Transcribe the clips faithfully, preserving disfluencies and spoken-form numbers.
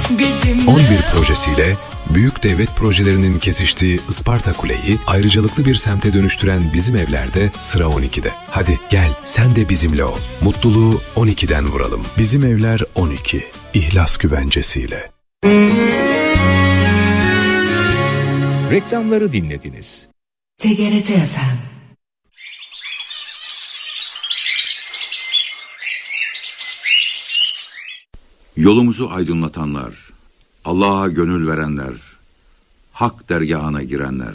on bir projesiyle büyük devlet projelerinin kesiştiği Isparta Kule'yi ayrıcalıklı bir semte dönüştüren Bizim Evler'de sıra on ikide. Hadi gel sen de bizimle ol. Mutluluğu on ikiden vuralım. Bizim Evler on iki. İhlas güvencesiyle. Reklamları dinlediniz. T G R T F M. Yolumuzu aydınlatanlar, Allah'a gönül verenler, hak dergâhına girenler.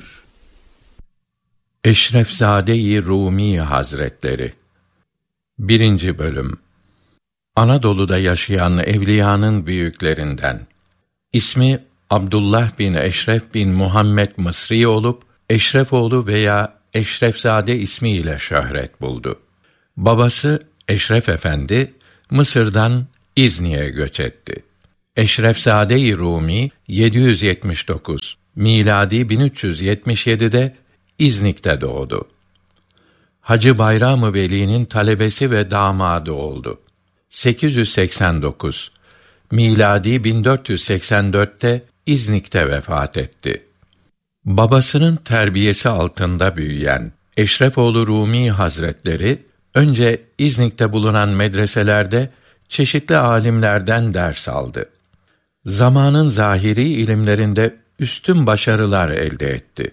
Eşrefzade-i Rumi Hazretleri. Birinci Bölüm. Anadolu'da yaşayan evliyanın büyüklerinden. İsmi Abdullah bin Eşref bin Muhammed Mısri olup, Eşrefoğlu veya Eşrefzade ismiyle şöhret buldu. Babası Eşref Efendi, Mısır'dan İzni'ye göç etti. Eşrefzade-i Rumi yedi yüz yetmiş dokuz, miladi bin üç yüz yetmiş yedide İznik'te doğdu. Hacı Bayram-ı Veli'nin talebesi ve damadı oldu. sekiz yüz seksen dokuz, miladi bin dört yüz seksen dörtte İznik'te vefat etti. Babasının terbiyesi altında büyüyen Eşrefoğlu Rumi Hazretleri, önce İznik'te bulunan medreselerde çeşitli âlimlerden ders aldı. Zamanın zahiri ilimlerinde üstün başarılar elde etti.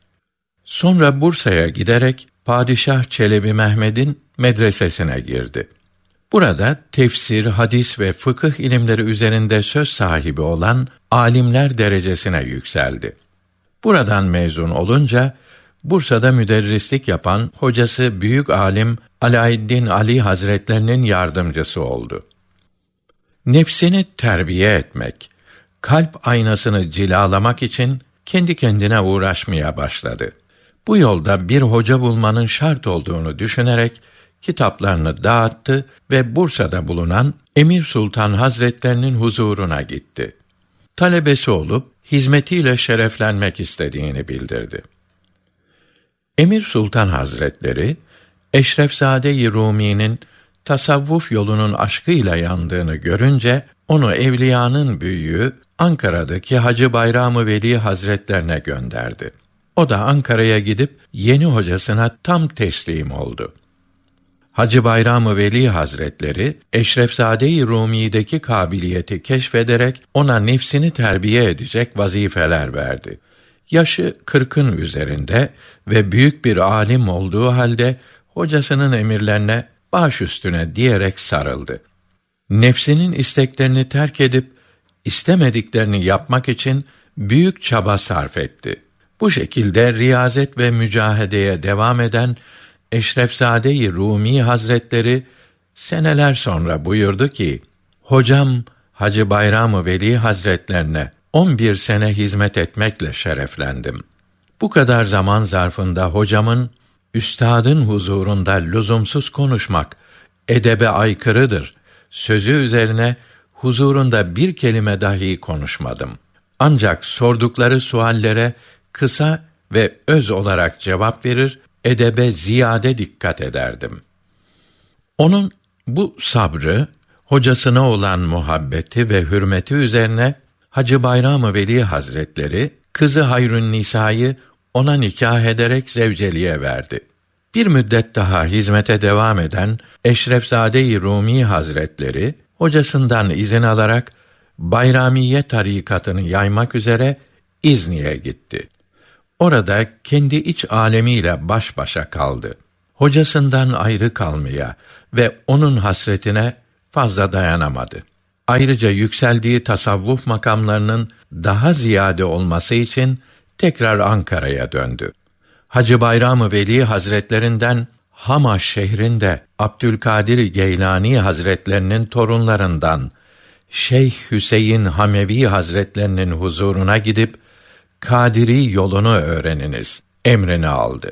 Sonra Bursa'ya giderek Padişah Çelebi Mehmed'in medresesine girdi. Burada tefsir, hadis ve fıkıh ilimleri üzerinde söz sahibi olan âlimler derecesine yükseldi. Buradan mezun olunca Bursa'da müderrislik yapan hocası büyük âlim Alaeddin Ali Hazretlerinin yardımcısı oldu. Nefsini terbiye etmek, kalp aynasını cilalamak için kendi kendine uğraşmaya başladı. Bu yolda bir hoca bulmanın şart olduğunu düşünerek kitaplarını dağıttı ve Bursa'da bulunan Emir Sultan Hazretlerinin huzuruna gitti. Talebesi olup hizmetiyle şereflenmek istediğini bildirdi. Emir Sultan Hazretleri, Eşrefzade-i Rumi'nin tasavvuf yolunun aşkıyla yandığını görünce, onu evliyanın büyüğü Ankara'daki Hacı Bayram-ı Veli Hazretlerine gönderdi. O da Ankara'ya gidip yeni hocasına tam teslim oldu. Hacı Bayram-ı Veli Hazretleri, Eşrefzade-i Rumi'deki kabiliyeti keşfederek ona nefsini terbiye edecek vazifeler verdi. Yaşı kırkın üzerinde ve büyük bir âlim olduğu halde hocasının emirlerine baş üstüne diyerek sarıldı. Nefsinin isteklerini terk edip istemediklerini yapmak için büyük çaba sarf etti. Bu şekilde riyazet ve mücahedeye devam eden Eşrefzade-i Rumi Hazretleri seneler sonra buyurdu ki, hocam Hacı Bayram-ı Veli Hazretlerine on bir sene hizmet etmekle şereflendim. Bu kadar zaman zarfında hocamın, üstadın huzurunda lüzumsuz konuşmak edebe aykırıdır sözü üzerine huzurunda bir kelime dahi konuşmadım. Ancak sordukları suallere kısa ve öz olarak cevap verir, edebe ziyade dikkat ederdim. Onun bu sabrı, hocasına olan muhabbeti ve hürmeti üzerine Hacı Bayram-ı Veli Hazretleri, kızı Hayrünnisa'yı ona nikah ederek zevceliğe verdi. Bir müddet daha hizmete devam eden Eşrefzade-i Rumi Hazretleri, hocasından izin alarak Bayramiye tarikatını yaymak üzere İzni'ye gitti. Orada kendi iç alemiyle baş başa kaldı. Hocasından ayrı kalmaya ve onun hasretine fazla dayanamadı. Ayrıca yükseldiği tasavvuf makamlarının daha ziyade olması için tekrar Ankara'ya döndü. Hacı Bayram-ı Veli Hazretlerinden Hama şehrinde Abdülkadir Geylani Hazretlerinin torunlarından Şeyh Hüseyin Hamevi Hazretlerinin huzuruna gidip Kadiri yolunu öğreniniz emrini aldı.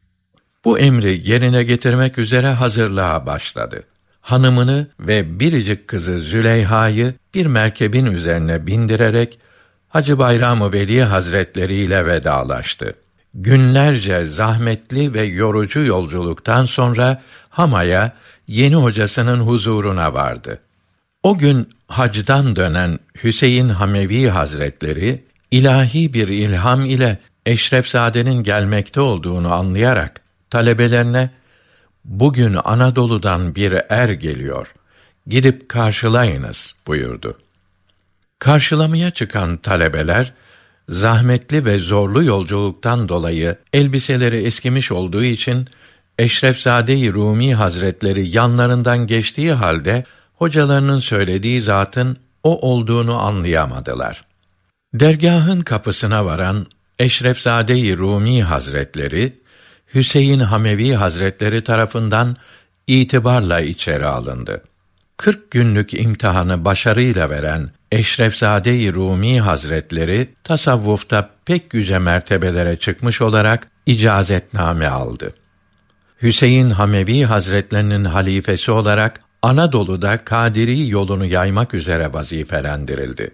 Bu emri yerine getirmek üzere hazırlığa başladı. Hanımını ve biricik kızı Züleyha'yı bir merkebin üzerine bindirerek Hacı Bayram-ı Veli Hazretleri ile vedalaştı. Günlerce zahmetli ve yorucu yolculuktan sonra Hama'ya yeni hocasının huzuruna vardı. O gün hacdan dönen Hüseyin Hamevi Hazretleri, ilahi bir ilham ile Eşrefzade'nin gelmekte olduğunu anlayarak talebelerine, "Bugün Anadolu'dan bir er geliyor, gidip karşılayınız," buyurdu. Karşılamaya çıkan talebeler, zahmetli ve zorlu yolculuktan dolayı elbiseleri eskimiş olduğu için Eşrefzade-i Rumi Hazretleri yanlarından geçtiği halde hocalarının söylediği zatın o olduğunu anlayamadılar. Dergâhın kapısına varan Eşrefzade-i Rumi Hazretleri, Hüseyin Hamevi Hazretleri tarafından itibarla içeri alındı. Kırk günlük imtihanı başarıyla veren Eşrefzade-i Rumi Hazretleri, tasavvufta pek yüce mertebelere çıkmış olarak icazetname aldı. Hüseyin Hamevi Hazretlerinin halifesi olarak Anadolu'da Kadiri yolunu yaymak üzere vazifelendirildi.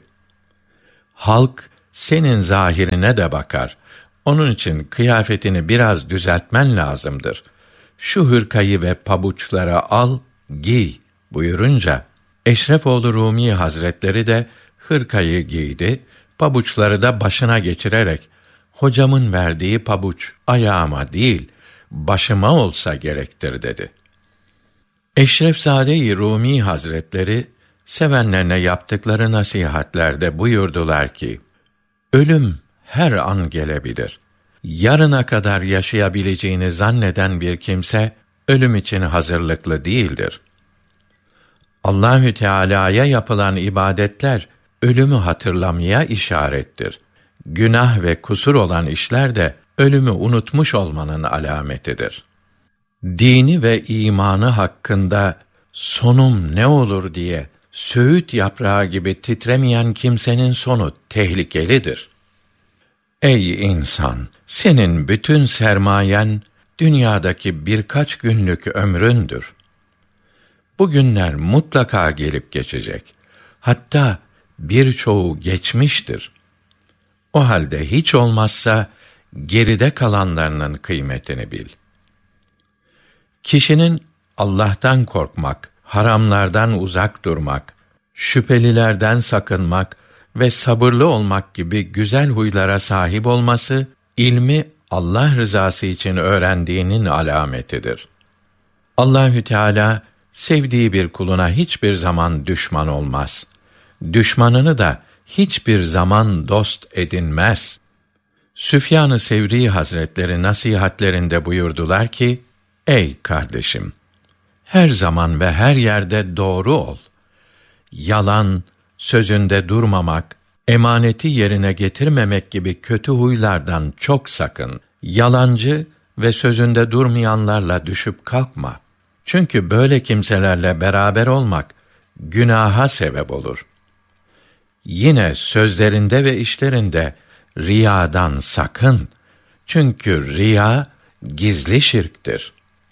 Halk senin zahirine de bakar. Onun için kıyafetini biraz düzeltmen lazımdır. Şu hırkayı ve pabuçlara al, giy buyurunca Eşrefoğlu Rumi Hazretleri de hırkayı giydi, pabuçları da başına geçirerek, "Hocamın verdiği pabuç ayağıma değil, başıma olsa gerektir," dedi. Eşrefzade-i Rumi Hazretleri, sevenlerine yaptıkları nasihatlerde buyurdular ki, "Ölüm her an gelebilir. Yarına kadar yaşayabileceğini zanneden bir kimse, ölüm için hazırlıklı değildir. Allahü Teala'ya yapılan ibadetler, ölümü hatırlamaya işarettir. Günah ve kusur olan işler de, ölümü unutmuş olmanın alametidir. Dini ve imanı hakkında, sonum ne olur diye, söğüt yaprağı gibi titremeyen kimsenin sonu tehlikelidir. Ey insan! Senin bütün sermayen, dünyadaki birkaç günlük ömründür. Bu günler mutlaka gelip geçecek. Hatta birçoğu geçmiştir. O halde hiç olmazsa, geride kalanlarının kıymetini bil. Kişinin Allah'tan korkmak, haramlardan uzak durmak, şüphelilerden sakınmak ve sabırlı olmak gibi güzel huylara sahip olması, ilmi Allah rızası için öğrendiğinin alametidir. Allahü Teala sevdiği bir kuluna hiçbir zaman düşman olmaz. Düşmanını da hiçbir zaman dost edinmez. Süfyan-ı Sevri Hazretleri nasihatlerinde buyurdular ki, "Ey kardeşim! Her zaman ve her yerde doğru ol. Yalan, sözünde durmamak, emaneti yerine getirmemek gibi kötü huylardan çok sakın. Yalancı ve sözünde durmayanlarla düşüp kalkma. Çünkü böyle kimselerle beraber olmak, günaha sebep olur. Yine sözlerinde ve işlerinde riyadan sakın. Çünkü riya, gizli şirktir.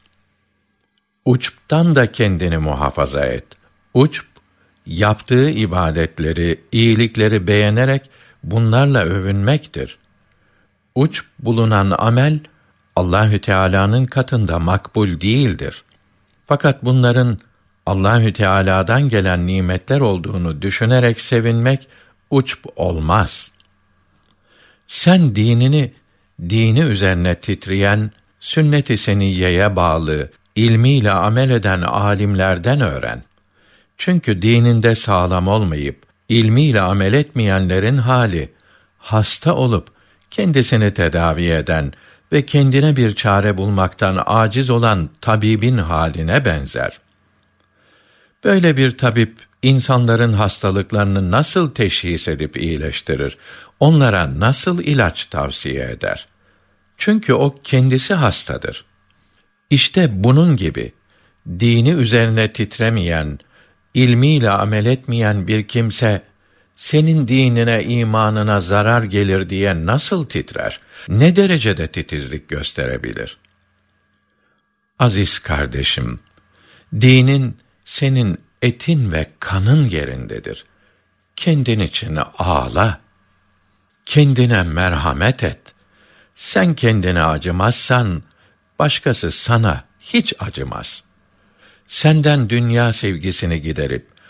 Uçptan da kendini muhafaza et. Uçp, yaptığı ibadetleri, iyilikleri beğenerek bunlarla övünmektir. Uçp bulunan amel, Allahü Teala'nın katında makbul değildir. Fakat bunların Allahü Teala'dan gelen nimetler olduğunu düşünerek sevinmek uçp olmaz. Sen dinini, dini üzerine titreyen, sünnet-i seniyyeye bağlı, ilmiyle amel eden alimlerden öğren. Çünkü dininde sağlam olmayıp, ilmiyle amel etmeyenlerin hali, hasta olup, kendisini tedavi eden ve kendine bir çare bulmaktan aciz olan tabibin haline benzer. Böyle bir tabip, insanların hastalıklarını nasıl teşhis edip iyileştirir, onlara nasıl ilaç tavsiye eder? Çünkü o kendisi hastadır. İşte bunun gibi, dini üzerine titremeyen, ilmiyle amel etmeyen bir kimse, senin dinine, imanına zarar gelir diye nasıl titrer? Ne derecede titizlik gösterebilir? Aziz kardeşim, dinin senin etin ve kanın yerindedir. Kendin için ağla. Kendine merhamet et. Sen kendine acımazsan, başkası sana hiç acımaz. Senden dünya sevgisini giderip,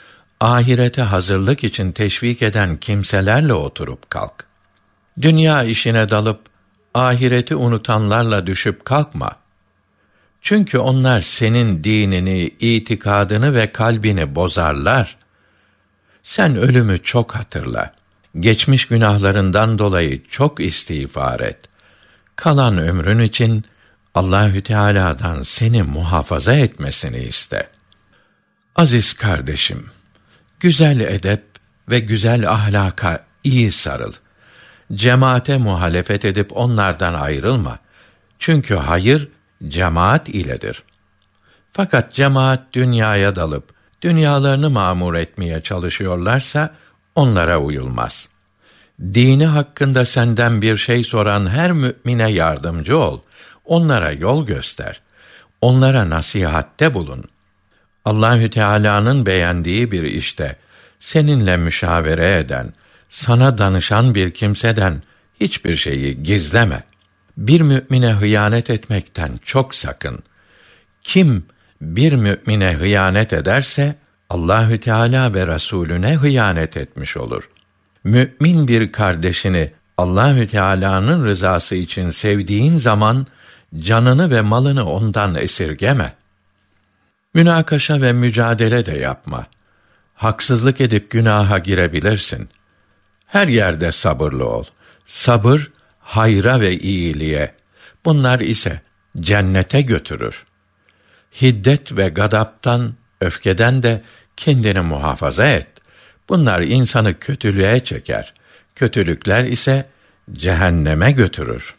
ahirete hazırlık için teşvik eden kimselerle oturup kalk. Dünya işine dalıp ahireti unutanlarla düşüp kalkma. Çünkü onlar senin dinini, itikadını ve kalbini bozarlar. Sen ölümü çok hatırla. Geçmiş günahlarından dolayı çok istiğfar et. Kalan ömrün için Allahü Teala'dan seni muhafaza etmesini iste. Aziz kardeşim, güzel edep ve güzel ahlaka iyi sarıl. Cemaate muhalefet edip onlardan ayrılma. Çünkü hayır cemaat iledir. Fakat cemaat dünyaya dalıp dünyalarını mamur etmeye çalışıyorlarsa onlara uyulmaz. Dini hakkında senden bir şey soran her mümine yardımcı ol. Onlara yol göster. Onlara nasihatte bulun. Allahü Teala'nın beğendiği bir işte seninle müşavere eden, sana danışan bir kimseden hiçbir şeyi gizleme. Bir mümine hıyanet etmekten çok sakın. Kim bir mümine hıyanet ederse Allahü Teala ve Resulüne hıyanet etmiş olur. Mümin bir kardeşini Allahü Teala'nın rızası için sevdiğin zaman canını ve malını ondan esirgeme. Münakaşa ve mücadele de yapma. Haksızlık edip günaha girebilirsin. Her yerde sabırlı ol. Sabır hayra ve iyiliğe. Bunlar ise cennete götürür. Hiddet ve gadaptan, öfkeden de kendini muhafaza et. Bunlar insanı kötülüğe çeker. Kötülükler ise cehenneme götürür.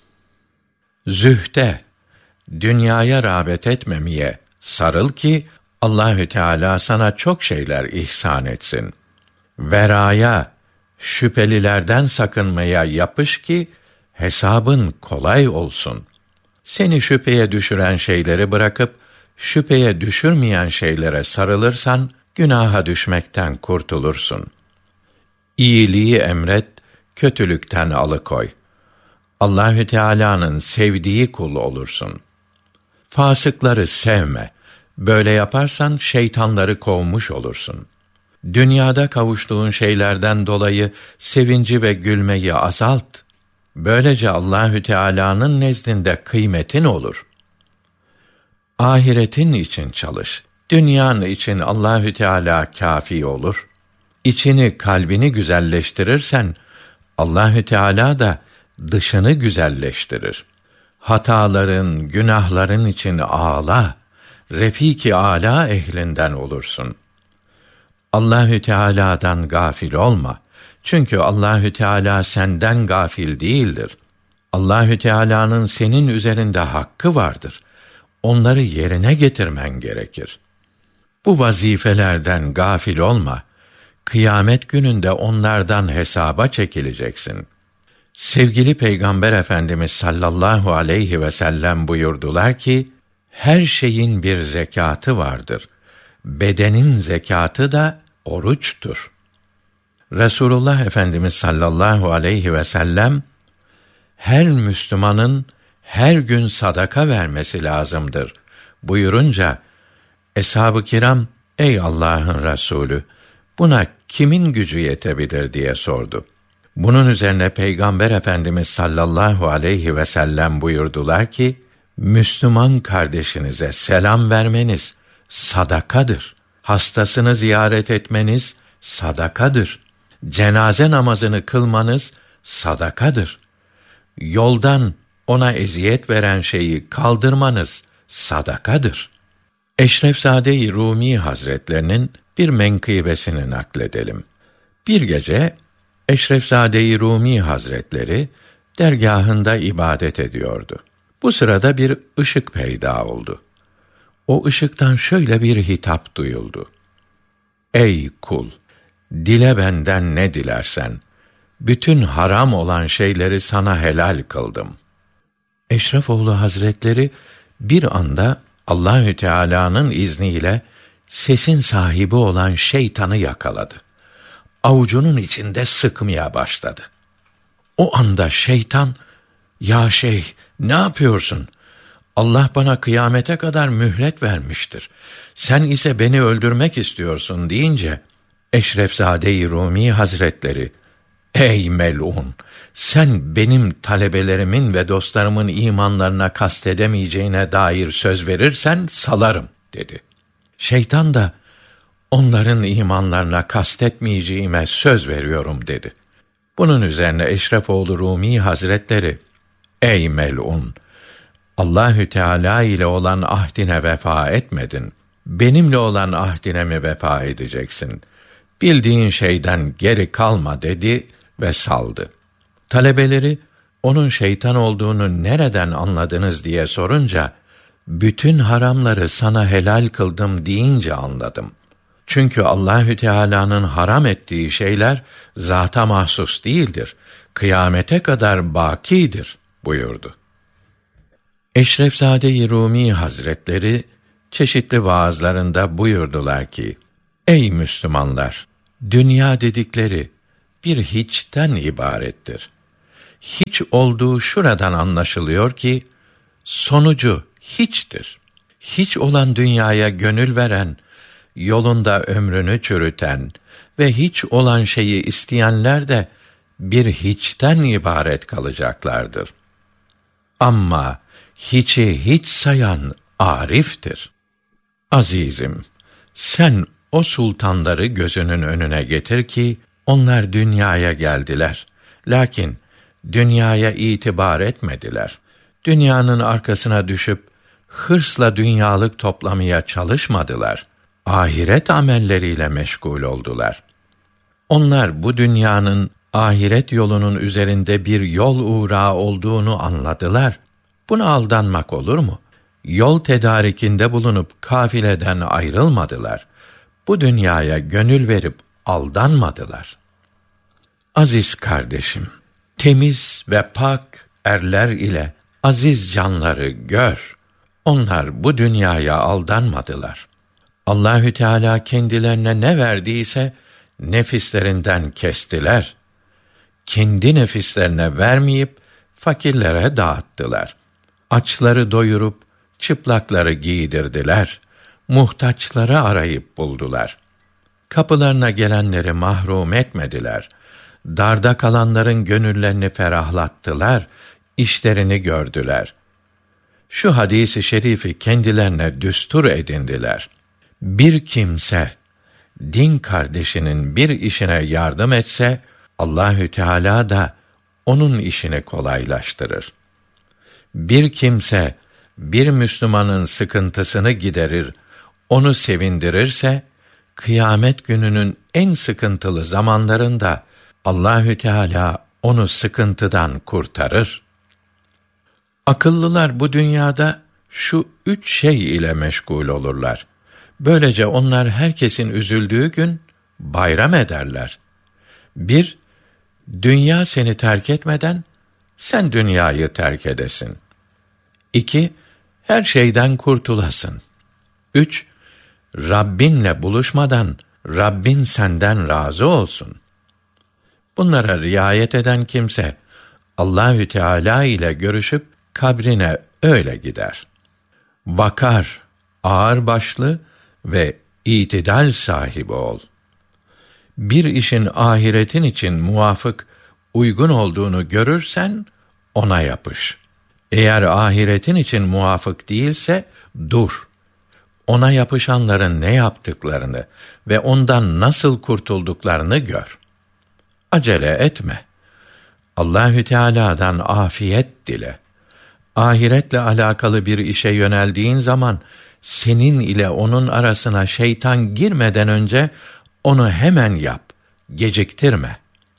Zühde, dünyaya rağbet etmemeye sarıl ki Allahü Teala sana çok şeyler ihsan etsin. Veraya, şüphelilerden sakınmaya yapış ki hesabın kolay olsun. Seni şüpheye düşüren şeyleri bırakıp şüpheye düşürmeyen şeylere sarılırsan günaha düşmekten kurtulursun. İyiliği emret, kötülükten alıkoy. Allahü Teala'nın sevdiği kul olursun. Fasıkları sevme. Böyle yaparsan şeytanları kovmuş olursun. Dünyada kavuştuğun şeylerden dolayı sevinci ve gülmeyi azalt. Böylece Allahü Teala'nın nezdinde kıymetin olur. Ahiretin için çalış. Dünyanın için Allahü Teala kâfi olur. İçini, kalbini güzelleştirirsen Allahü Teala da dışını güzelleştirir. Hataların, günahların için ağla. Refîk-i âlâ ehlinden olursun. Allahü Teala'dan gafil olma. Çünkü Allahü Teala senden gafil değildir. Allahü Teala'nın senin üzerinde hakkı vardır. Onları yerine getirmen gerekir. Bu vazifelerden gafil olma. Kıyamet gününde onlardan hesaba çekileceksin. Sevgili Peygamber Efendimiz sallallahu aleyhi ve sellem buyurdular ki, her şeyin bir zekatı vardır. Bedenin zekatı da oruçtur. Resulullah Efendimiz sallallahu aleyhi ve sellem, her Müslümanın her gün sadaka vermesi lazımdır buyurunca, eshab-ı kiram, ey Allah'ın Resulü, buna kimin gücü yetebilir diye sordu. Bunun üzerine Peygamber Efendimiz sallallahu aleyhi ve sellem buyurdular ki, Müslüman kardeşinize selam vermeniz sadakadır. Hastasını ziyaret etmeniz sadakadır. Cenaze namazını kılmanız sadakadır. Yoldan ona eziyet veren şeyi kaldırmanız sadakadır. Eşrefzade-i Rumi Hazretlerinin bir menkıbesini nakledelim. Bir gece Eşrefzade-i Rumi Hazretleri dergâhında ibadet ediyordu. Bu sırada bir ışık peyda oldu. O ışıktan şöyle bir hitap duyuldu. Ey kul! Dile benden ne dilersen, bütün haram olan şeyleri sana helal kıldım. Eşrefoğlu Hazretleri bir anda Allahü Teala'nın izniyle sesin sahibi olan şeytanı yakaladı. Avucunun içinde sıkmaya başladı. O anda şeytan, ya şeyh, ne yapıyorsun? Allah bana kıyamete kadar mühlet vermiştir. Sen ise beni öldürmek istiyorsun deyince, Eşrefzade-i Rumi Hazretleri, ey melun! Sen benim talebelerimin ve dostlarımın imanlarına kastedemeyeceğine dair söz verirsen salarım, dedi. Şeytan da, onların imanlarına kastetmeyeceğime söz veriyorum, dedi. Bunun üzerine Eşrefoğlu Rumi Hazretleri, ey melun! Allahü Teala ile olan ahdine vefa etmedin. Benimle olan ahdine mi vefa edeceksin? Bildiğin şeyden geri kalma, dedi ve saldı. Talebeleri, onun şeytan olduğunu nereden anladınız diye sorunca, bütün haramları sana helal kıldım deyince anladım. Çünkü Allahü Teala'nın haram ettiği şeyler zata mahsus değildir. Kıyamete kadar bakidir, buyurdu. Eşrefzade-i Rumi Hazretleri çeşitli vaazlarında buyurdular ki, ey Müslümanlar! Dünya dedikleri bir hiçten ibarettir. Hiç olduğu şuradan anlaşılıyor ki, sonucu hiçtir. Hiç olan dünyaya gönül veren, yolunda ömrünü çürüten ve hiç olan şeyi isteyenler de bir hiçten ibaret kalacaklardır. Ama hiçi hiç sayan ariftir. Azizim, sen o sultanları gözünün önüne getir ki, onlar dünyaya geldiler. Lakin dünyaya itibar etmediler. Dünyanın arkasına düşüp hırsla dünyalık toplamaya çalışmadılar. Ahiret amelleriyle meşgul oldular. Onlar bu dünyanın ahiret yolunun üzerinde bir yol uğrağı olduğunu anladılar. Buna aldanmak olur mu? Yol tedarikinde bulunup kafileden ayrılmadılar. Bu dünyaya gönül verip aldanmadılar. Aziz kardeşim, temiz ve pak erler ile aziz canları gör. Onlar bu dünyaya aldanmadılar. Allahü Teala kendilerine ne verdiyse nefislerinden kestiler. Kendi nefislerine vermeyip fakirlere dağıttılar. Açları doyurup çıplakları giydirdiler. Muhtaçları arayıp buldular. Kapılarına gelenleri mahrum etmediler. Darda kalanların gönüllerini ferahlattılar, işlerini gördüler. Şu hadisi şerifi kendilerine düstur edindiler. Bir kimse din kardeşinin bir işine yardım etse, Allahü Teala da onun işini kolaylaştırır. Bir kimse bir Müslümanın sıkıntısını giderir, onu sevindirirse, kıyamet gününün en sıkıntılı zamanlarında Allahü Teala onu sıkıntıdan kurtarır. Akıllılar bu dünyada şu üç şey ile meşgul olurlar. Böylece onlar herkesin üzüldüğü gün bayram ederler. Bir, dünya seni terk etmeden sen dünyayı terk edesin. İki, her şeyden kurtulasın. Üç, Rabbinle buluşmadan Rabbin senden razı olsun. Bunlara riayet eden kimse Allahü Teala ile görüşüp kabrine öyle gider. Vakar, ağırbaşlı ve itidal sahibi ol. Bir işin ahiretin için muvafık, uygun olduğunu görürsen ona yapış. Eğer ahiretin için muvafık değilse dur. Ona yapışanların ne yaptıklarını ve ondan nasıl kurtulduklarını gör. Acele etme. Allahü Teala'dan afiyet dile. Ahiretle alakalı bir işe yöneldiğin zaman senin ile onun arasına şeytan girmeden önce onu hemen yap. Geciktirme.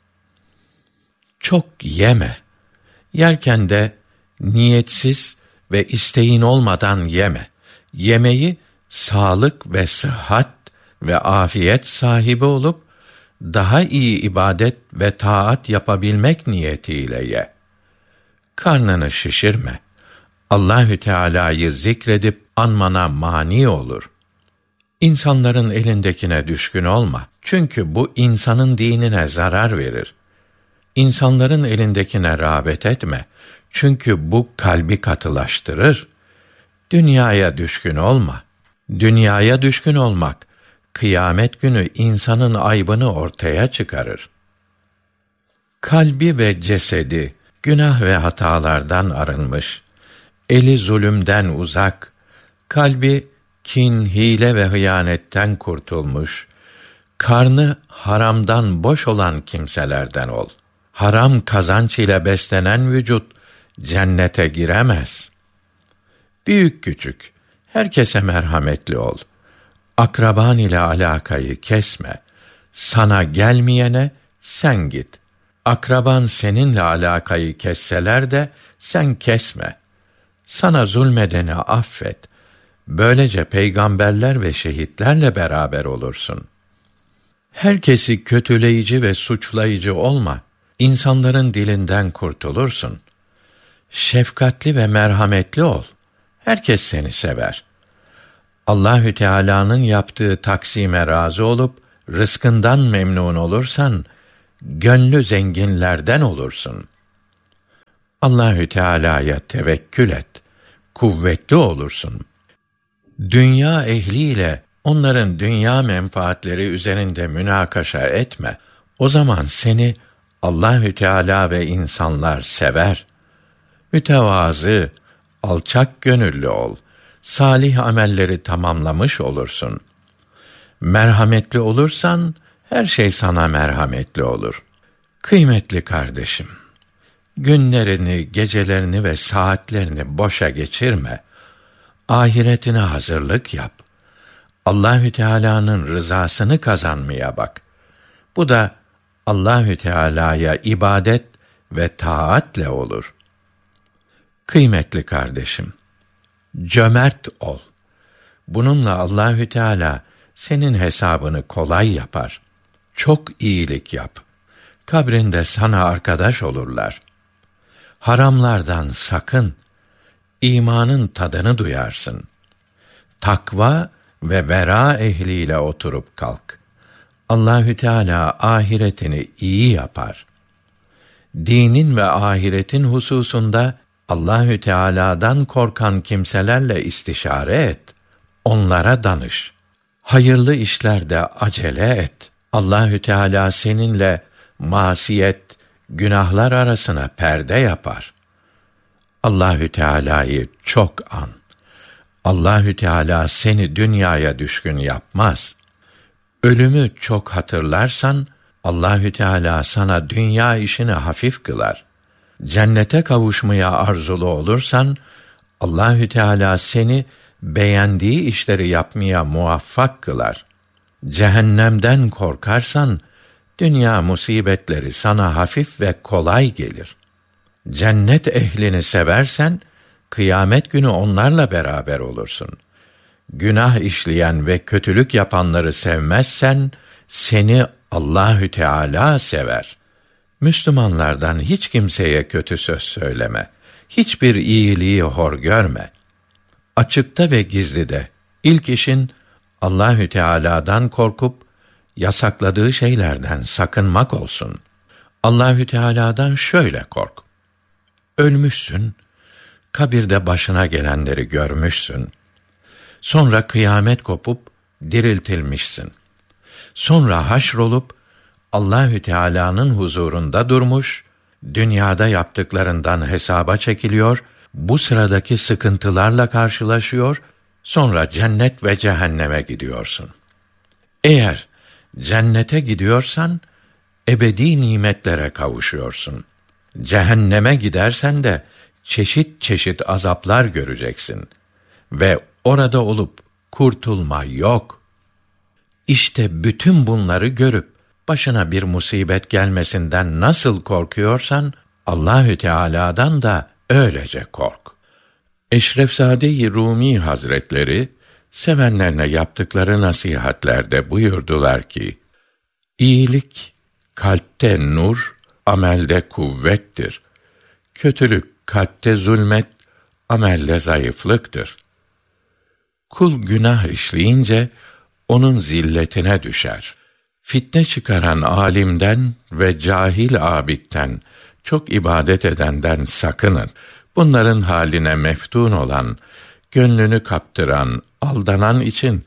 Çok yeme. Yerken de niyetsiz ve isteğin olmadan yeme. Yemeği sağlık ve sıhhat ve afiyet sahibi olup daha iyi ibadet ve taat yapabilmek niyetiyle ye. Karnını şişirme. Allahü Teala'yı zikredip anmana mani olur. İnsanların elindekine düşkün olma. Çünkü bu insanın dinine zarar verir. İnsanların elindekine rağbet etme. Çünkü bu kalbi katılaştırır. Dünyaya düşkün olma. Dünyaya düşkün olmak, kıyamet günü insanın aybını ortaya çıkarır. Kalbi ve cesedi günah ve hatalardan arınmış, eli zulümden uzak, kalbi kin, hile ve hıyanetten kurtulmuş, karnı haramdan boş olan kimselerden ol. Haram kazanç ile beslenen vücut cennete giremez. Büyük küçük herkese merhametli ol. Akraban ile alakayı kesme. Sana gelmeyene sen git. Akraban seninle alakayı kesseler de sen kesme. Sana zulmedeni affet. Böylece peygamberler ve şehitlerle beraber olursun. Herkesi kötüleyici ve suçlayıcı olma. İnsanların dilinden kurtulursun. Şefkatli ve merhametli ol. Herkes seni sever. Allahü Teala'nın yaptığı taksime razı olup rızkından memnun olursan gönlü zenginlerden olursun. Allahü Teala'ya tevekkül et. Kuvvetli olursun. Dünya ehliyle onların dünya menfaatleri üzerinde münakaşa etme. O zaman seni Allahü Teala ve insanlar sever. Mütevazı, alçak gönüllü ol. Salih amelleri tamamlamış olursun. Merhametli olursan her şey sana merhametli olur. Kıymetli kardeşim, günlerini, gecelerini ve saatlerini boşa geçirme. Ahiretine hazırlık yap. Allahü Teala'nın rızasını kazanmaya bak. Bu da Allahü Teala'ya ibadet ve taatle olur. Kıymetli kardeşim, cömert ol. Bununla Allahü Teala senin hesabını kolay yapar. Çok iyilik yap. Kabrinde sana arkadaş olurlar. Haramlardan sakın. İmanın tadını duyarsın. Takva ve vera ehliyle oturup kalk. Allahü Teala ahiretini iyi yapar. Dinin ve ahiretin hususunda Allahü Teala'dan korkan kimselerle istişare et. Onlara danış. Hayırlı işlerde acele et. Allahü Teala seninle masiyet, günahlar arasına perde yapar. Allahü Teala'yı çok an. Allahü Teala seni dünyaya düşkün yapmaz. Ölümü çok hatırlarsan Allahü Teala sana dünya işini hafif kılar. Cennete kavuşmaya arzulu olursan Allahü Teala seni beğendiği işleri yapmaya muvaffak kılar. Cehennemden korkarsan dünya musibetleri sana hafif ve kolay gelir. Cennet ehlini seversen kıyamet günü onlarla beraber olursun. Günah işleyen ve kötülük yapanları sevmezsen seni Allahü Teala sever. Müslümanlardan hiç kimseye kötü söz söyleme. Hiçbir iyiliği hor görme. Açıkta ve gizlide ilk işin Allahü Teala'dan korkup yasakladığı şeylerden sakınmak olsun. Allahü Teala'dan şöyle kork. Ölmüşsün, kabirde başına gelenleri görmüşsün. Sonra kıyamet kopup diriltilmişsin. Sonra haşrolup Allahü Teala'nın huzurunda durmuş, dünyada yaptıklarından hesaba çekiliyor, bu sıradaki sıkıntılarla karşılaşıyor, sonra cennet ve cehenneme gidiyorsun. Eğer cennete gidiyorsan ebedi nimetlere kavuşuyorsun. Cehenneme gidersen de çeşit çeşit azaplar göreceksin ve orada olup kurtulma yok. İşte bütün bunları görüp başına bir musibet gelmesinden nasıl korkuyorsan Allahü Teala'dan da öylece kork. Eşrefzade-i Rumi Hazretleri sevenlerine yaptıkları nasihatlerde buyurdular ki: İyilik kalpte nur, amelde kuvvettir. Kötülük kalpte zulmet, amelde zayıflıktır. Kul günah işleyince onun zilletine düşer. Fitne çıkaran alimden ve cahil abidden, çok ibadet edenden sakının. Bunların haline meftun olan, gönlünü kaptıran, aldanan için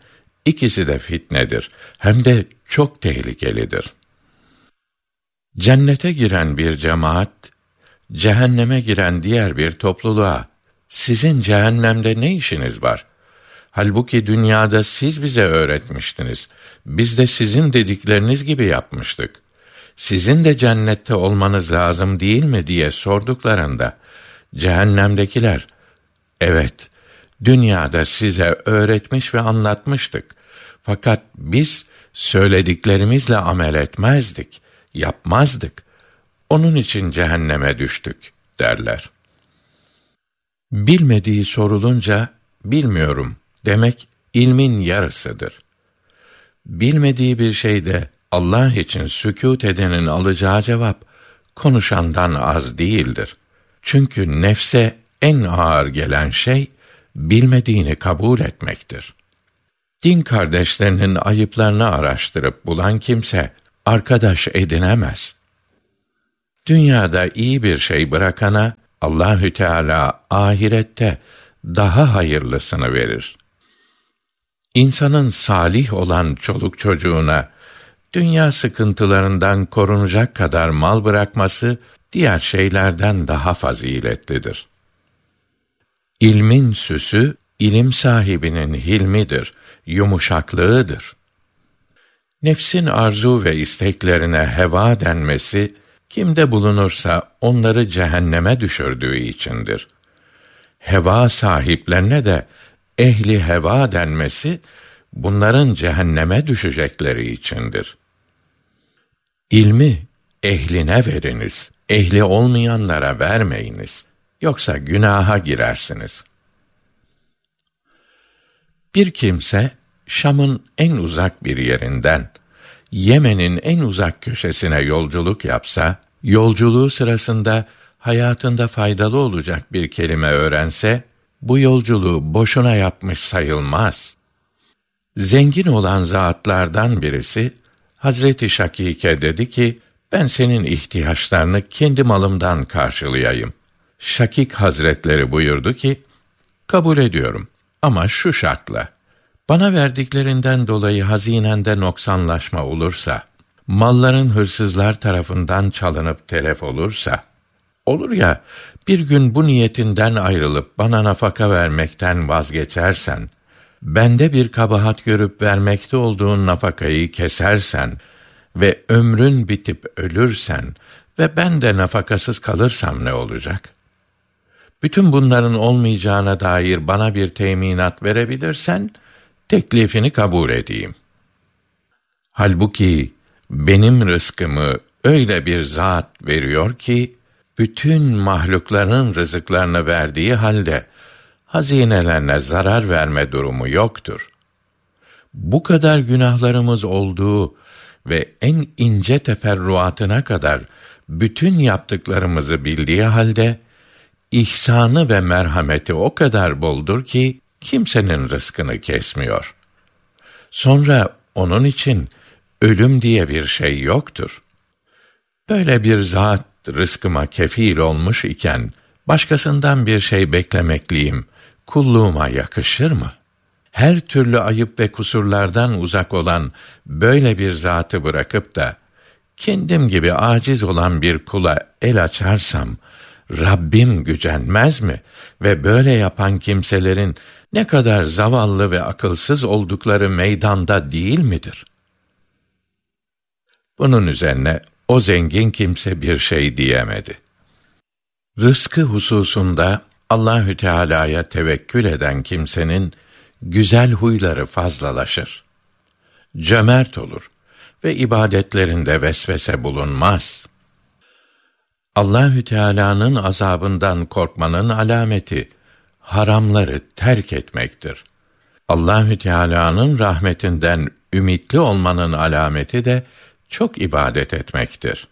İkisi de fitnedir. Hem de çok tehlikelidir. Cennete giren bir cemaat, cehenneme giren diğer bir topluluğa, sizin cehennemde ne işiniz var? Halbuki dünyada siz bize öğretmiştiniz. Biz de sizin dedikleriniz gibi yapmıştık. Sizin de cennette olmanız lazım değil mi diye sorduklarında, cehennemdekiler, evet, dünyada size öğretmiş ve anlatmıştık. Fakat biz söylediklerimizle amel etmezdik, yapmazdık. Onun için cehenneme düştük derler. Bilmediği sorulunca, bilmiyorum demek ilmin yarısıdır. Bilmediği bir şeyde Allah için sükût edenin alacağı cevap, konuşandan az değildir. Çünkü nefse en ağır gelen şey, bilmediğini kabul etmektir. Din kardeşlerinin ayıplarını araştırıp bulan kimse, arkadaş edinemez. Dünyada iyi bir şey bırakana, Allahü Teala ahirette daha hayırlısını verir. İnsanın salih olan çoluk çocuğuna, dünya sıkıntılarından korunacak kadar mal bırakması, diğer şeylerden daha faziletlidir. İlmin süsü, ilim sahibinin hilmidir, yumuşaklığıdır. Nefsin arzu ve isteklerine heva denmesi, kimde bulunursa onları cehenneme düşürdüğü içindir. Heva sahiplerine de ehli heva denmesi, bunların cehenneme düşecekleri içindir. İlmi ehline veriniz, ehli olmayanlara vermeyiniz, yoksa günaha girersiniz. Bir kimse, Şam'ın en uzak bir yerinden, Yemen'in en uzak köşesine yolculuk yapsa, yolculuğu sırasında hayatında faydalı olacak bir kelime öğrense, bu yolculuğu boşuna yapmış sayılmaz. Zengin olan zatlardan birisi, Hazreti Şakik'e dedi ki, ben senin ihtiyaçlarını kendi malımdan karşılayayım. Şakik Hazretleri buyurdu ki, kabul ediyorum ama şu şartla, bana verdiklerinden dolayı hazinende noksanlaşma olursa, malların hırsızlar tarafından çalınıp telef olursa, olur ya, bir gün bu niyetinden ayrılıp bana nafaka vermekten vazgeçersen, bende bir kabahat görüp vermekte olduğun nafakayı kesersen ve ömrün bitip ölürsen ve ben de nafakasız kalırsam ne olacak? Bütün bunların olmayacağına dair bana bir teminat verebilirsen, teklifini kabul edeyim. Halbuki benim rızkımı öyle bir zat veriyor ki, bütün mahlukların rızıklarını verdiği halde, hazinelerine zarar verme durumu yoktur. Bu kadar günahlarımız olduğu ve en ince teferruatına kadar bütün yaptıklarımızı bildiği halde, ihsanı ve merhameti o kadar boldur ki, kimsenin rızkını kesmiyor. Sonra onun için ölüm diye bir şey yoktur. Böyle bir zat rızkıma kefil olmuş iken, başkasından bir şey beklemekliyim, kulluğuma yakışır mı? Her türlü ayıp ve kusurlardan uzak olan böyle bir zatı bırakıp da, kendim gibi aciz olan bir kula el açarsam, Rabbim gücenmez mi? Ve böyle yapan kimselerin ne kadar zavallı ve akılsız oldukları meydanda değil midir? Bunun üzerine o zengin kimse bir şey diyemedi. Rızkı hususunda Allahü Teala'ya tevekkül eden kimsenin güzel huyları fazlalaşır. Cömert olur ve ibadetlerinde vesvese bulunmaz. Allahü Teala'nın azabından korkmanın alameti haramları terk etmektir. Allahü Teala'nın rahmetinden ümitli olmanın alameti de çok ibadet etmektir.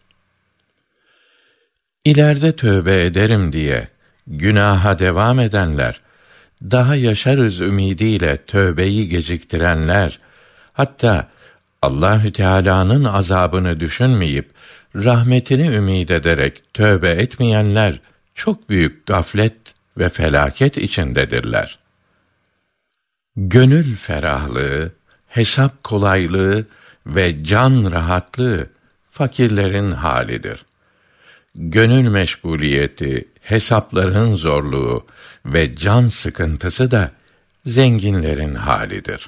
İleride tövbe ederim diye günaha devam edenler, daha yaşarız ümidiyle tövbeyi geciktirenler, hatta Allahü Teala'nın azabını düşünmeyip rahmetini ümid ederek tövbe etmeyenler çok büyük gaflet ve felaket içindedirler. Gönül ferahlığı hesap kolaylığı ve can rahatlığı fakirlerin halidir. Gönül meşguliyeti, hesapların zorluğu ve can sıkıntısı da zenginlerin halidir.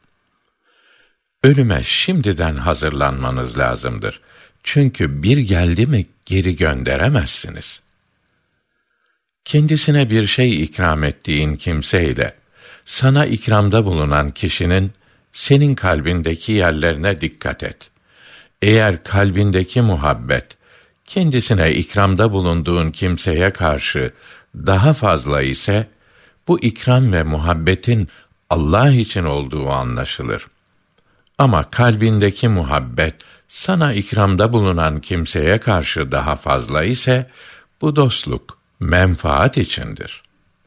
Ölüme şimdiden hazırlanmanız lazımdır. Çünkü bir geldi mi geri gönderemezsiniz. Kendisine bir şey ikram ettiğin kimseyle sana ikramda bulunan kişinin senin kalbindeki yerlerine dikkat et. Eğer kalbindeki muhabbet kendisine ikramda bulunduğun kimseye karşı daha fazla ise bu ikram ve muhabbetin Allah için olduğu anlaşılır. Ama kalbindeki muhabbet sana ikramda bulunan kimseye karşı daha fazla ise bu dostluk menfaat içindir.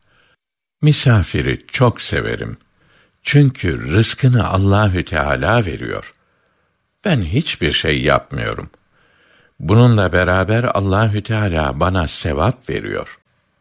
Misafiri çok severim. Çünkü rızkını Allahü Teala veriyor. Ben hiçbir şey yapmıyorum. Bununla beraber Allahü Teala bana sevap veriyor.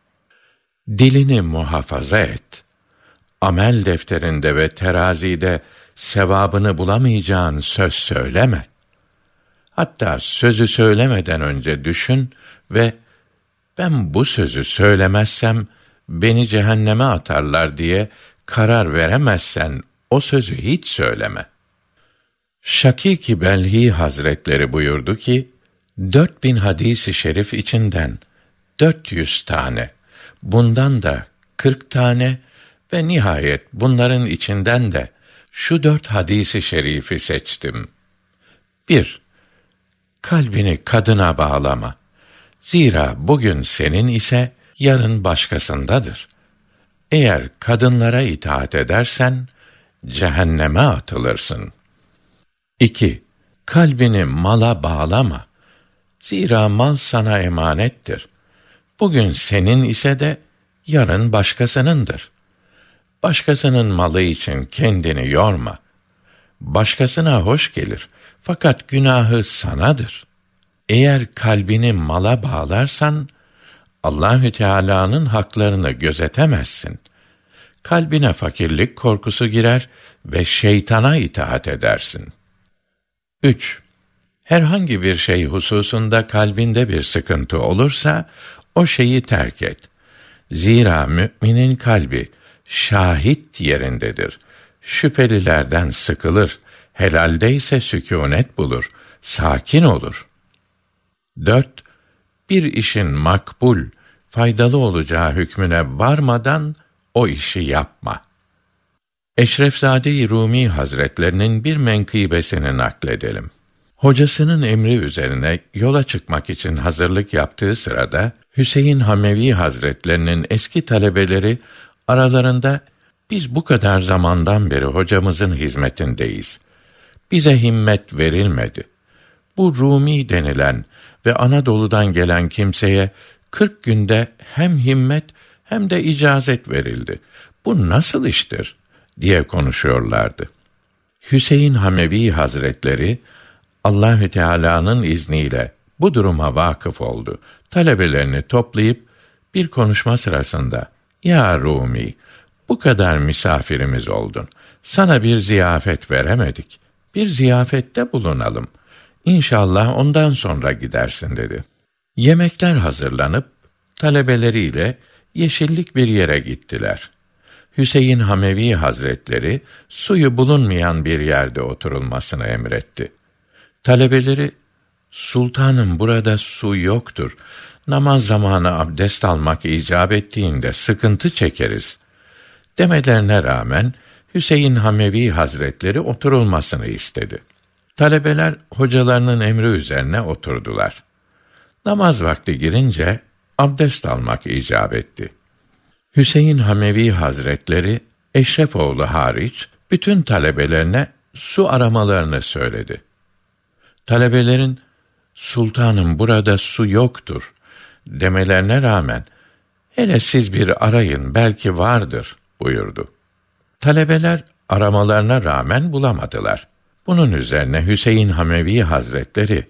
Dilini muhafaza et. Amel defterinde ve terazide sevabını bulamayacağın söz söyleme. Hatta sözü söylemeden önce düşün ve ben bu sözü söylemezsem beni cehenneme atarlar diye karar veremezsen o sözü hiç söyleme. Şakîk-i Belhî Hazretleri buyurdu ki, dört bin hadis-i şerif içinden dört yüz tane, bundan da kırk tane ve nihayet bunların içinden de şu dört hadis-i şerifi seçtim. bir. Kalbini kadına bağlama. Zira bugün senin ise yarın başkasındadır. Eğer kadınlara itaat edersen cehenneme atılırsın. iki. Kalbini mala bağlama. Zira mal sana emanettir. Bugün senin ise de yarın başkasınındır. Başkasının malı için kendini yorma. Başkasına hoş gelir, fakat günahı sanadır. Eğer kalbini mala bağlarsan, Allahü Teala'nın haklarını gözetemezsin. Kalbine fakirlik korkusu girer ve şeytana itaat edersin. üç. Herhangi bir şey hususunda kalbinde bir sıkıntı olursa, o şeyi terk et. Zira müminin kalbi şahit yerindedir. Şüphelilerden sıkılır, helalde ise sükûnet bulur, sakin olur. dört. Bir işin makbul, faydalı olacağı hükmüne varmadan o işi yapma. Eşrefzade-i Rûmî Hazretlerinin bir menkıbesini nakledelim. Hocasının emri üzerine yola çıkmak için hazırlık yaptığı sırada, Hüseyin Hamevi Hazretlerinin eski talebeleri aralarında, biz bu kadar zamandan beri hocamızın hizmetindeyiz. Bize himmet verilmedi. Bu Rumi denilen ve Anadolu'dan gelen kimseye kırk günde hem himmet hem de icazet verildi. Bu nasıl iştir? Diye konuşuyorlardı. Hüseyin Hamevi Hazretleri, Allahü Teala'nın izniyle bu duruma vakıf oldu. Talebelerini toplayıp bir konuşma sırasında, ya Rumi, bu kadar misafirimiz oldun. Sana bir ziyafet veremedik. Bir ziyafette bulunalım. İnşallah ondan sonra gidersin dedi. Yemekler hazırlanıp talebeleriyle yeşillik bir yere gittiler. Hüseyin Hamevi Hazretleri suyu bulunmayan bir yerde oturulmasını emretti. Talebeleri, sultanım burada su yoktur. Namaz zamanı abdest almak icap ettiğinde sıkıntı çekeriz demelerine rağmen Hüseyin Hamevi Hazretleri oturulmasını istedi. Talebeler hocalarının emri üzerine oturdular. Namaz vakti girince abdest almak icap etti. Hüseyin Hamevi Hazretleri Eşrefoğlu hariç bütün talebelerine su aramalarını söyledi. Talebelerin sultanım burada su yoktur demelerine rağmen hele siz bir arayın belki vardır buyurdu. Talebeler aramalarına rağmen bulamadılar. Bunun üzerine Hüseyin Hamevi Hazretleri,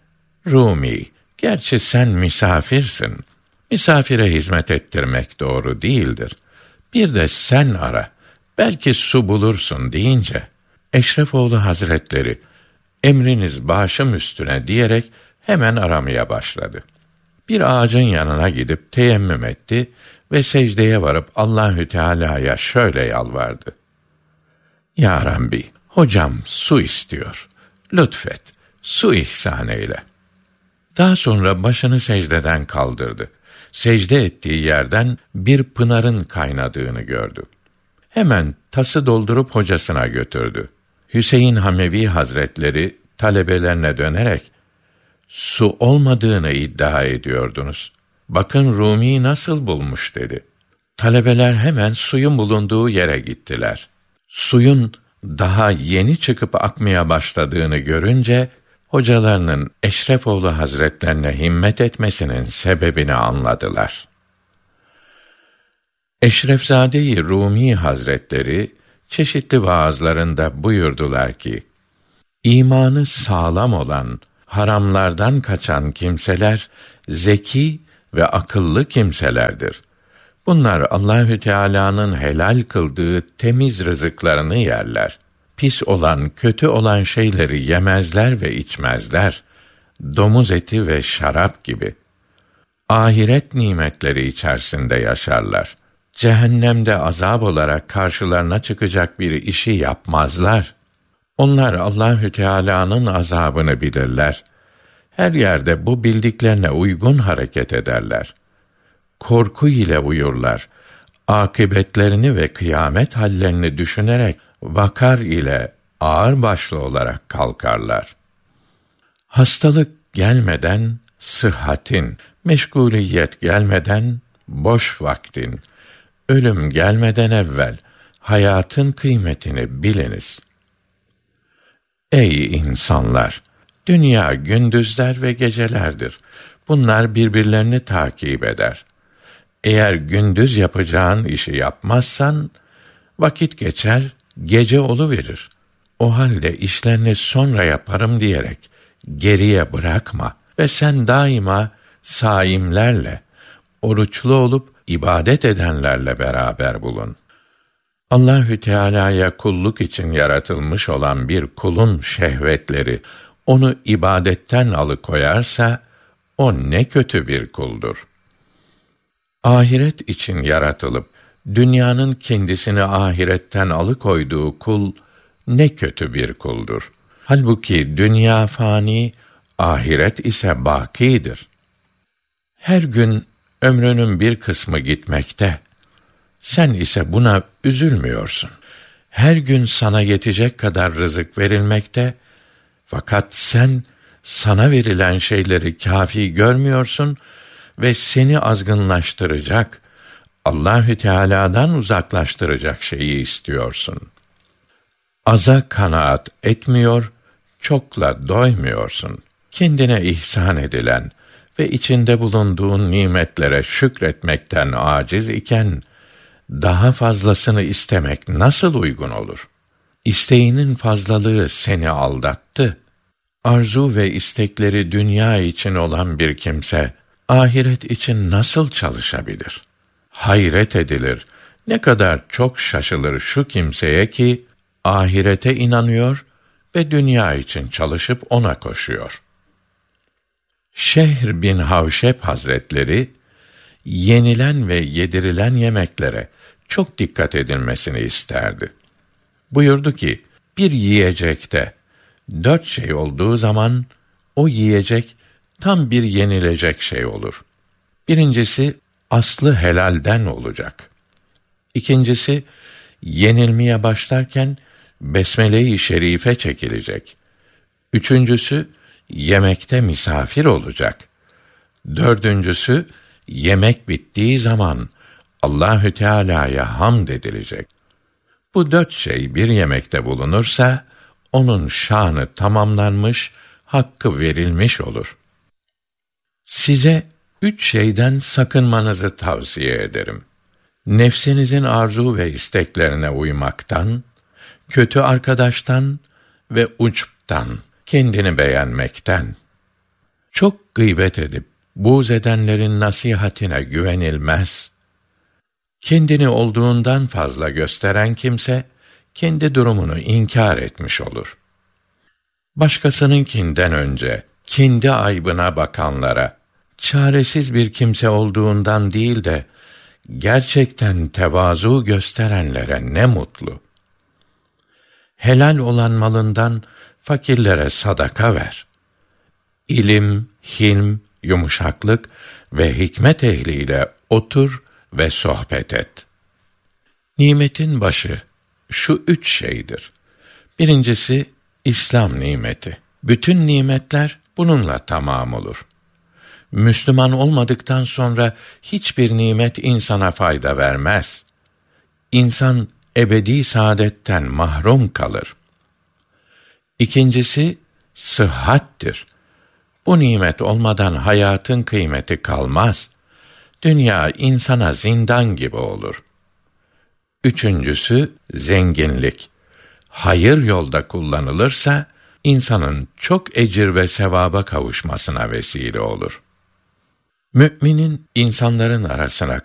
Rumi, gerçi sen misafirsin. Misafire hizmet ettirmek doğru değildir. Bir de sen ara, belki su bulursun deyince, Eşrefoğlu Hazretleri, emriniz başım üstüne diyerek hemen aramaya başladı. Bir ağacın yanına gidip teyemmüm etti ve secdeye varıp Allahü Teala'ya şöyle yalvardı: Ya Rabbi, hocam su istiyor. Lütfet, su ihsan eyle. Daha sonra başını secdeden kaldırdı. Secde ettiği yerden bir pınarın kaynadığını gördü. Hemen tası doldurup hocasına götürdü. Hüseyin Hamevi Hazretleri talebelerine dönerek, su olmadığını iddia ediyordunuz. Bakın Rumi nasıl bulmuş dedi. Talebeler hemen suyun bulunduğu yere gittiler. Suyun daha yeni çıkıp akmaya başladığını görünce, hocalarının Eşrefoğlu Hazretlerine himmet etmesinin sebebini anladılar. Eşrefzade-i Rumi Hazretleri çeşitli vaazlarında buyurdular ki, İmanı sağlam olan, haramlardan kaçan kimseler zeki ve akıllı kimselerdir. Bunlar Allahü Teala'nın helal kıldığı temiz rızıklarını yerler. Pis olan, kötü olan şeyleri yemezler ve içmezler. Domuz eti ve şarap gibi. Ahiret nimetleri içerisinde yaşarlar. Cehennemde azap olarak karşılarına çıkacak bir işi yapmazlar. Onlar Allahü Teala'nın azabını bilirler. Her yerde bu bildiklerine uygun hareket ederler. Korku ile uyurlar. Akıbetlerini ve kıyamet hallerini düşünerek vakar ile ağırbaşlı olarak kalkarlar. Hastalık gelmeden sıhhatin, meşguliyet gelmeden boş vaktin, ölüm gelmeden evvel hayatın kıymetini biliniz. Ey insanlar! Dünya gündüzler ve gecelerdir. Bunlar birbirlerini takip eder. Eğer gündüz yapacağın işi yapmazsan, vakit geçer, gece oluverir. O halde işlerini sonra yaparım diyerek geriye bırakma ve sen daima saimlerle, oruçlu olup ibadet edenlerle beraber bulun. Allahü Teala'ya kulluk için yaratılmış olan bir kulun şehvetleri onu ibadetten alıkoyarsa, o ne kötü bir kuldur. Ahiret için yaratılıp dünyanın kendisini ahiretten alıkoyduğu kul ne kötü bir kuldur. Halbuki dünya fani, ahiret ise bâkidir. Her gün ömrünün bir kısmı gitmekte. Sen ise buna üzülmüyorsun. Her gün sana yetecek kadar rızık verilmekte, fakat sen sana verilen şeyleri kâfi görmüyorsun ve seni azgınlaştıracak, Allahü Teala'dan uzaklaştıracak şeyi istiyorsun. Aza kanaat etmiyor, çokla doymuyorsun. Kendine ihsan edilen ve içinde bulunduğun nimetlere şükretmekten aciz iken, daha fazlasını istemek nasıl uygun olur? İsteğinin fazlalığı seni aldattı. Arzu ve istekleri dünya için olan bir kimse, ahiret için nasıl çalışabilir? Hayret edilir, ne kadar çok şaşılır şu kimseye ki, ahirete inanıyor ve dünya için çalışıp ona koşuyor. Şehr bin Havşep Hazretleri, yenilen ve yedirilen yemeklere çok dikkat edilmesini isterdi. Buyurdu ki, bir yiyecekte dört şey olduğu zaman, o yiyecek tam bir yenilecek şey olur. Birincisi, aslı helalden olacak. İkincisi, yenilmeye başlarken besmele-i şerife çekilecek. Üçüncüsü, yemekte misafir olacak. Dördüncüsü, yemek bittiği zaman Allahü Teala'ya hamd edilecek. Bu dört şey bir yemekte bulunursa, onun şanı tamamlanmış, hakkı verilmiş olur. Size üç şeyden sakınmanızı tavsiye ederim. Nefsinizin arzu ve isteklerine uymaktan, kötü arkadaştan ve uçptan, kendini beğenmekten. Çok gıybet edip buğz edenlerin nasihatine güvenilmez. Kendini olduğundan fazla gösteren kimse, kendi durumunu inkar etmiş olur. Başkasınınkinden önce kendi aybına bakanlara, çaresiz bir kimse olduğundan değil de gerçekten tevazu gösterenlere ne mutlu. Helal olan malından fakirlere sadaka ver. İlim, hilm, yumuşaklık ve hikmet ehliyle otur ve sohbet et. Nimetin başı şu üç şeydir. Birincisi İslam nimeti. Bütün nimetler bununla tamam olur. Müslüman olmadıktan sonra hiçbir nimet insana fayda vermez. İnsan ebedi saadetten mahrum kalır. İkincisi sıhhattir. Bu nimet olmadan hayatın kıymeti kalmaz. Dünya insana zindan gibi olur. Üçüncüsü zenginlik. Hayır yolda kullanılırsa insanın çok ecir ve sevaba kavuşmasına vesile olur. Müminin insanların arasına